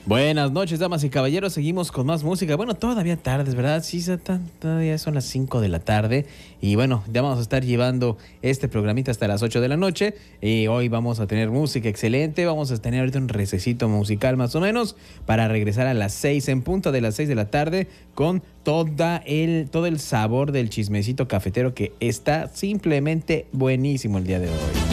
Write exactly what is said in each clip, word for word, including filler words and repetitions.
Buenas noches, damas y caballeros. Seguimos con más música. Bueno, todavía tardes, ¿verdad? Sí, todavía son las cinco de la tarde. Y bueno, ya vamos a estar llevando este programita hasta las ocho de la noche. Y hoy vamos a tener música excelente. Vamos a tener ahorita un recesito musical más o menos para regresar a las seis en punto de las seis de la tarde con toda el, todo el sabor del chismecito cafetero que está simplemente buenísimo el día de hoy.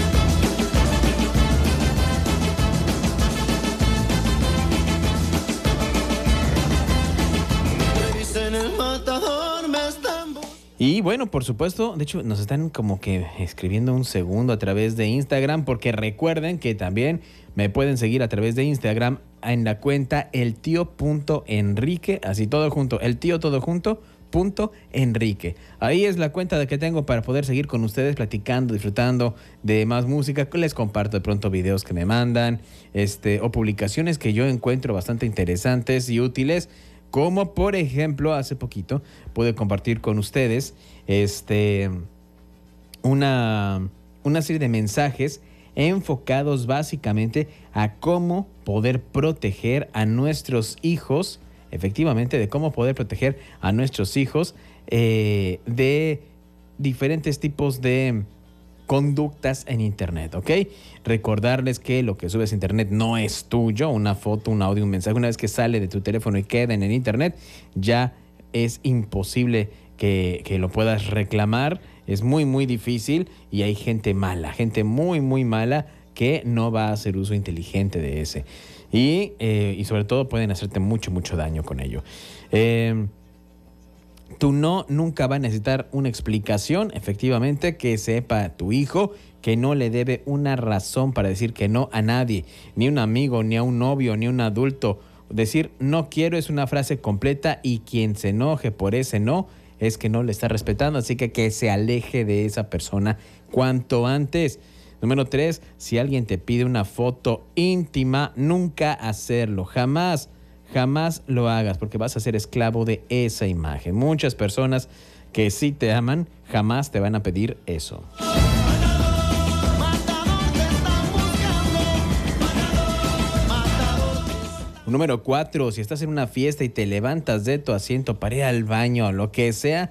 Y bueno, por supuesto, de hecho nos están como que escribiendo un segundo a través de Instagram, porque recuerden que también me pueden seguir a través de Instagram en la cuenta eltio.enrique, así todo junto, el tío todo junto, punto Enrique. Ahí es la cuenta de que tengo para poder seguir con ustedes platicando, disfrutando de más música. Les comparto de pronto videos que me mandan, este, o publicaciones que yo encuentro bastante interesantes y útiles. Como por ejemplo, hace poquito pude compartir con ustedes este, una, una serie de mensajes enfocados básicamente a cómo poder proteger a nuestros hijos, efectivamente, de cómo poder proteger a nuestros hijos eh, de diferentes tipos de conductas en internet, ¿ok? Recordarles que lo que subes a internet no es tuyo, una foto, un audio, un mensaje, una vez que sale de tu teléfono y queda en el internet, ya es imposible que, que lo puedas reclamar, es muy muy difícil y hay gente mala, gente muy muy mala que no va a hacer uso inteligente de ese y, eh, y sobre todo pueden hacerte mucho mucho daño con ello. Eh, Tu no nunca va a necesitar una explicación, efectivamente, que sepa tu hijo que no le debe una razón para decir que no a nadie, ni a un amigo, ni a un novio, ni a un adulto. Decir no quiero es una frase completa y quien se enoje por ese no es que no le está respetando, así que que se aleje de esa persona cuanto antes. Número tres, si alguien te pide una foto íntima, nunca hacerlo, jamás. Jamás lo hagas porque vas a ser esclavo de esa imagen. Muchas personas que sí te aman jamás te van a pedir eso. Número cuatro, si estás en una fiesta y te levantas de tu asiento para ir al baño o lo que sea,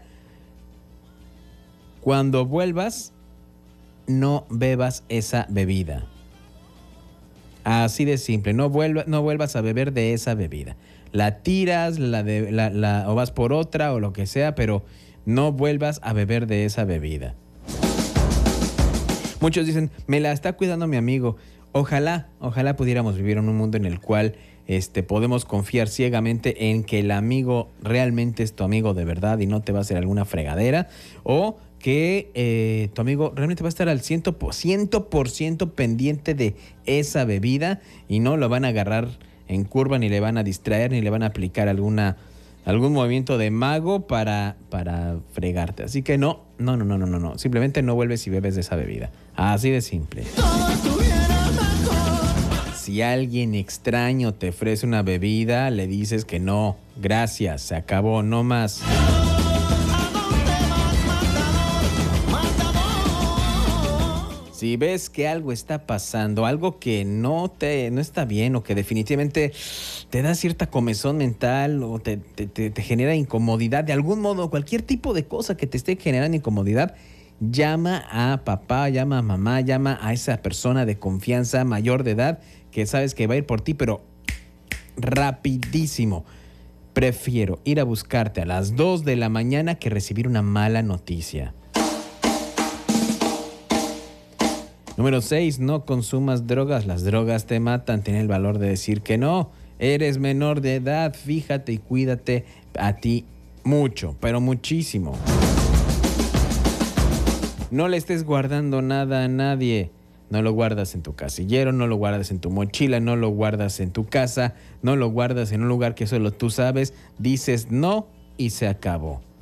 cuando vuelvas, no bebas esa bebida. Así de simple, no, vuelva, no vuelvas a beber de esa bebida. La tiras, la de, la, la, o vas por otra o lo que sea, pero no vuelvas a beber de esa bebida. Muchos dicen, me la está cuidando mi amigo. Ojalá, ojalá pudiéramos vivir en un mundo en el cual este, podemos confiar ciegamente en que el amigo realmente es tu amigo de verdad y no te va a hacer alguna fregadera, o que eh, tu amigo realmente va a estar al cien por ciento pendiente de esa bebida y no lo van a agarrar en curva, ni le van a distraer, ni le van a aplicar alguna, algún movimiento de mago para, para fregarte. Así que no, no, no, no, no, no. Simplemente no vuelves y bebes de esa bebida. Así de simple. Si alguien extraño te ofrece una bebida, le dices que no, gracias, se acabó, no más. Si ves que algo está pasando, algo que no te no está bien o que definitivamente te da cierta comezón mental o te, te, te, te genera incomodidad de algún modo, cualquier tipo de cosa que te esté generando incomodidad, llama a papá, llama a mamá, llama a esa persona de confianza mayor de edad que sabes que va a ir por ti, pero rapidísimo. Prefiero ir a buscarte a las dos de la mañana que recibir una mala noticia. Número seis, no consumas drogas. Las drogas te matan. Ten el valor de decir que no. Eres menor de edad. Fíjate y cuídate a ti mucho, pero muchísimo. No le estés guardando nada a nadie. No lo guardas en tu casillero, no lo guardas en tu mochila, no lo guardas en tu casa, no lo guardas en un lugar que solo tú sabes. Dices no y se acabó.